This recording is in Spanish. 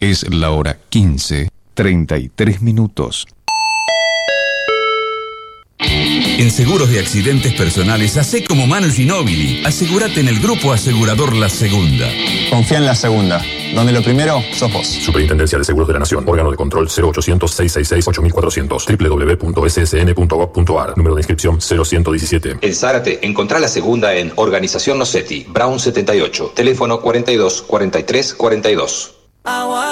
Es la hora 15:33. En seguros de accidentes personales, hacé como Manu Ginóbili. Asegúrate en el grupo asegurador La Segunda. Confía en La Segunda, donde lo primero sos vos. Superintendencia de Seguros de la Nación. Órgano de control 0800-666-8400. www.ssn.gov.ar. Número de inscripción 0117. En Zárate, encontrá La Segunda en Organización Nocetti, Brown 78. Teléfono 42 43 42.